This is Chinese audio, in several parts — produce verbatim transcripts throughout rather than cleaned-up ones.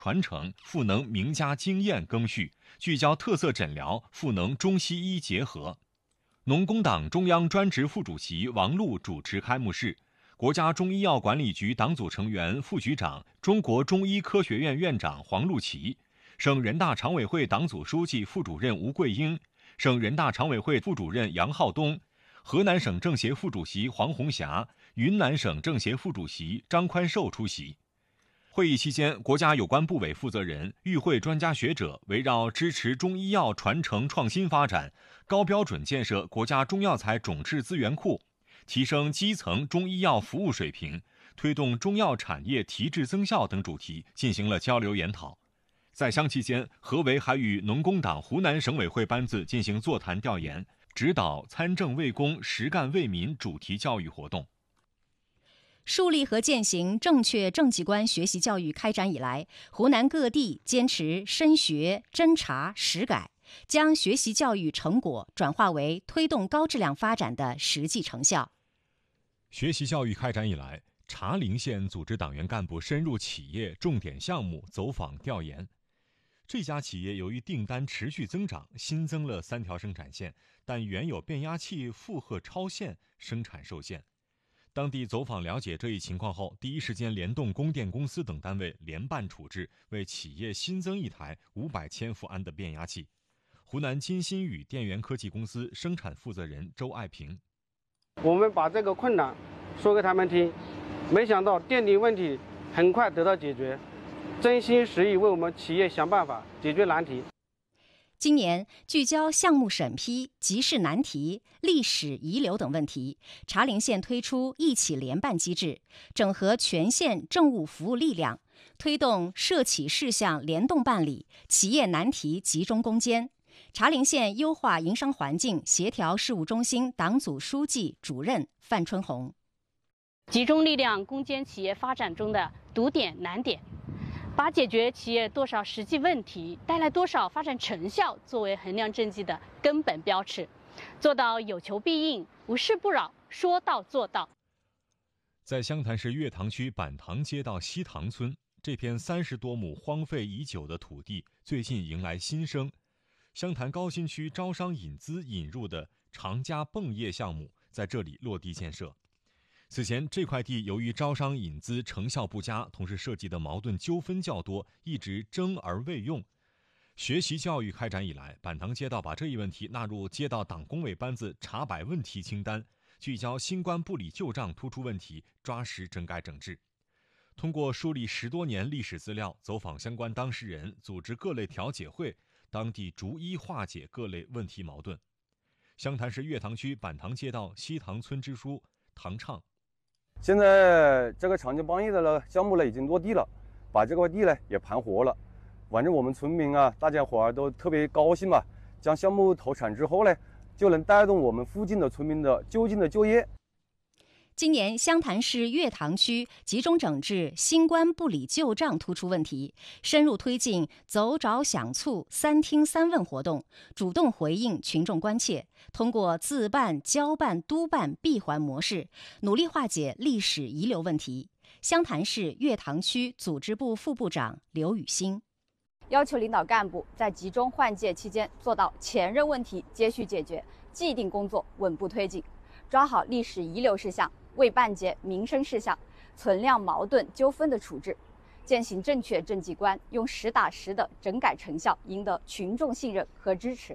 传承，赋能名家经验更续，聚焦特色诊疗，赋能中西医结合。农工党中央专职副主席王璐主持开幕式，国家中医药管理局党组成员、副局长、中国中医科学院院长黄璐琦，省人大常委会党组书记、副主任吴桂英，省人大常委会副主任杨浩东，河南省政协副主席黄红霞，云南省政协副主席张宽寿出席。会议期间，国家有关部委负责人、与会专家学者围绕支持中医药传承创新发展、高标准建设国家中药材种质资源库、提升基层中医药服务水平、推动中药产业提质增效等主题进行了交流研讨。在乡期间，何为还与农工党湖南省委会班子进行座谈调研，指导参政为公、实干为民主题教育活动。 树立和践行正确政绩观学习教育开展以来，湖南各地坚持深学、侦查、实改，将学习教育成果转化为推动高质量发展的实际成效。 学习教育开展以来，茶陵县组织党员干部深入企业重点项目走访调研。这家企业由于订单持续增长，新增了三条生产线，但原有变压器负荷超限，生产受限。当地走访了解这一情况后，第一时间联动供电公司等单位联办处置，为企业新增一台五百千伏安的变压器。湖南金新宇电源科技公司生产负责人周爱平： 我们把这个困难说给他们听，没想到电力问题很快得到解决，真心实意为我们企业想办法解决难题。 今年聚焦项目审批、集市难题、历史遗留等问题，茶陵县推出一起联办机制，整合全县政务服务力量，推动涉企事项联动办理，企业难题集中攻坚。茶陵县优化营商环境协调事务中心党组书记、主任范春红： 集中力量攻坚企业发展中的堵点难点，把解决企业多少实际问题、带来多少发展成效作为衡量政绩的根本标尺，做到有求必应、无事不扰、说到做到。 在湘潭市月塘区板塘街道西塘村，这片三十多亩荒废已久的土地最近迎来新生。湘潭高新区招商引资引入的长嘉泵业项目在这里落地建设。此前，这块地由于招商引资成效不佳，同时涉及的矛盾纠纷较多，一直争而未用。学习教育开展以来，板塘街道把这一问题纳入街道党工委班子查摆问题清单，聚焦新冠不理旧账突出问题，抓实整改整治。通过梳理十多年历史资料，走访相关当事人，组织各类调解会，当地逐一化解各类问题矛盾。湘潭市月塘区板塘街道西塘村支书唐畅： 现在这个长江帮业的呢项目呢已经落地了，把这块地呢也盘活了。反正我们村民啊，大家伙儿都特别高兴嘛。将项目投产之后呢，就能带动我们附近的村民的就近的就业。 今年湘潭市月塘区集中整治新冠不理旧账突出问题，深入推进走找想促三听三问活动，主动回应群众关切，通过自办、交办、督办闭环模式，努力化解历史遗留问题。湘潭市月塘区组织部副部长刘雨欣要求领导干部在集中换届期间做到前任问题接续解决，既定工作稳步推进，抓好历史遗留事项、未办结民生事项、存量矛盾纠纷的处置，践行正确政绩观，用实打实的整改成效赢得群众信任和支持。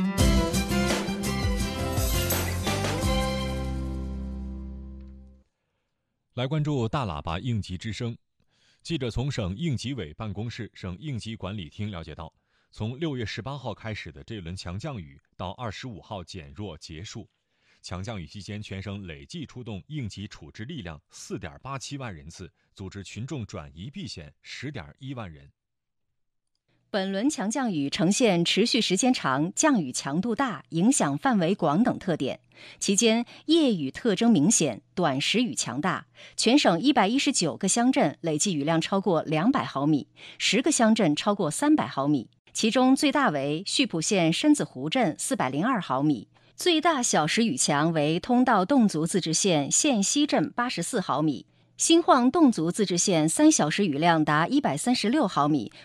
来关注大喇叭应急之声。记者从省应急委办公室、省应急管理厅了解到，从六月十八号开始的这轮强降雨到二十五号减弱结束。强降雨期间，全省累计出动应急处置力量四点八七万人次，组织群众转移避险十点一万人。 本轮强降雨呈现持续时间长、降雨强度大、影响范围广等特点。期间，夜雨特征明显，短时雨强大。全省一百一十九个乡镇累计雨量超过两百毫米，十个乡镇超过三百毫米。其中最大为溆浦县深子湖镇四百零二毫米，最大小时雨强为通道侗族自治县县西镇八十四毫米。 新晃侗族自治县三小时雨量达一百三十六毫米，